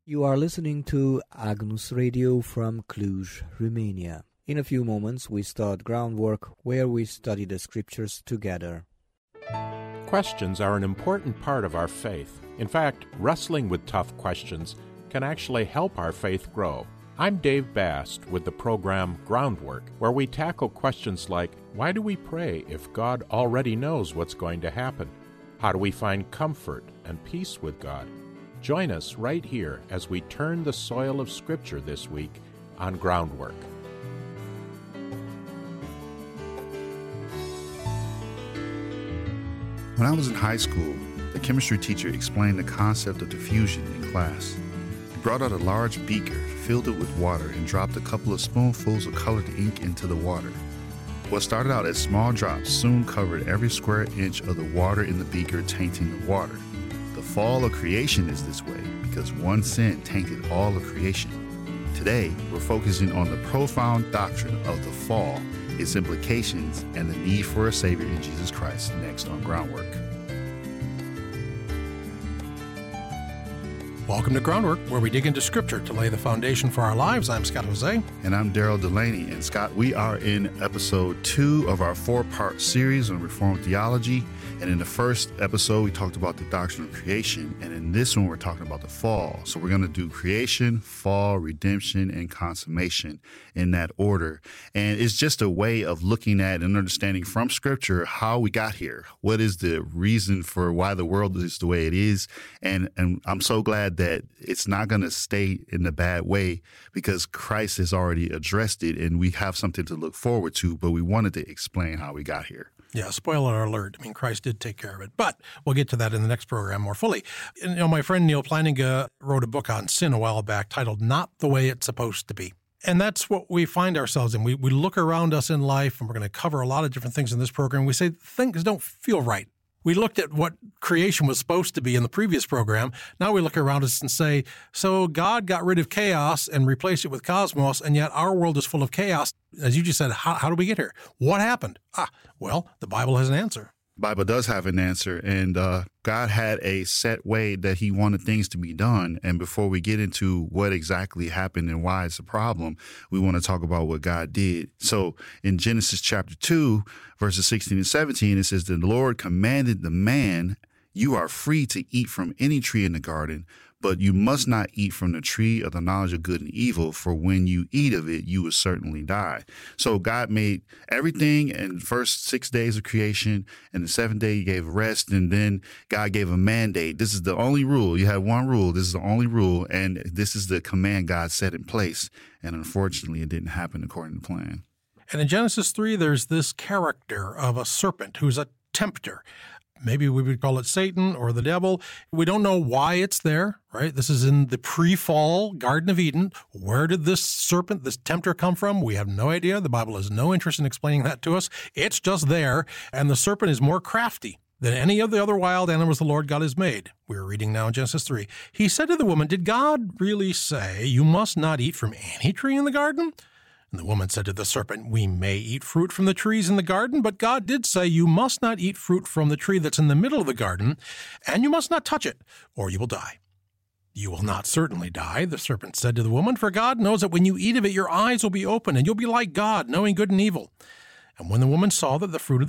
You are listening to Agnus Radio from Cluj, Romania. In a few moments, we start groundwork where we study the scriptures together. Questions are an important part of our faith. In fact, wrestling with tough questions can actually help our faith grow. I'm Dave Bast with the program Groundwork, where we tackle questions like, why do we pray if God already knows what's going to happen? How do we find comfort and peace with God? Join us right here as we turn the soil of Scripture this week on Groundwork. When I was in high school, the chemistry teacher explained the concept of diffusion in class. He brought out a large beaker, filled it with water, and dropped a couple of spoonfuls of colored ink into the water. What started out as small drops soon covered every square inch of the water in the beaker, tainting the water. The fall of creation is this way because one sin tainted all of creation. Today, we're focusing on the profound doctrine of the fall, its implications, and the need for a Savior in Jesus Christ next on Groundwork. Welcome to Groundwork, where we dig into Scripture to lay the foundation for our lives. I'm Scott Jose. And I'm Daryl Delaney. And Scott, we are in episode 2 of our 4-part series on Reformed theology. And in the first episode, we talked about the doctrine of creation. And in this one, we're talking about the fall. So we're going to do creation, fall, redemption, and consummation in that order. And it's just a way of looking at and understanding from Scripture how we got here. What is the reason for why the world is the way it is? And I'm so glad that it's not going to stay in the bad way because Christ has already addressed it and we have something to look forward to, but we wanted to explain how we got here. Yeah, spoiler alert. I mean, Christ did take care of it, but we'll get to that in the next program more fully. And, my friend Neil Plantinga wrote a book on sin a while back titled Not the Way It's Supposed to Be. And that's what we find ourselves in. We look around us in life, and we're going to cover a lot of different things in this program. We say things don't feel right. We looked at what creation was supposed to be in the previous program. Now we look around us and say, so God got rid of chaos and replaced it with cosmos, and yet our world is full of chaos. As you just said, how did we get here? What happened? Well, the Bible has an answer. Bible does have an answer, and God had a set way that he wanted things to be done. And before we get into what exactly happened and why it's a problem, we want to talk about what God did. So in Genesis chapter 2, verses 16 and 17, it says, the Lord commanded the man, you are free to eat from any tree in the garden, but you must not eat from the tree of the knowledge of good and evil, for when you eat of it, you will certainly die. So God made everything in the first 6 days of creation, and the 7th day he gave rest, and then God gave a mandate. This is the only rule. You have one rule. This is the only rule, and this is the command God set in place. And unfortunately, it didn't happen according to plan. And in Genesis 3, there's this character of a serpent who's a tempter. Maybe we would call it Satan or the devil. We don't know why it's there, right? This is in the pre-fall Garden of Eden. Where did this serpent, this tempter come from? We have no idea. The Bible has no interest in explaining that to us. It's just there, and the serpent is more crafty than any of the other wild animals the Lord God has made. We're reading now in Genesis 3. He said to the woman, did God really say, you must not eat from any tree in the garden? And the woman said to the serpent, we may eat fruit from the trees in the garden, but God did say you must not eat fruit from the tree that's in the middle of the garden, and you must not touch it, or you will die. You will not certainly die, the serpent said to the woman, for God knows that when you eat of it, your eyes will be open, and you'll be like God, knowing good and evil. And when the woman saw that the fruit of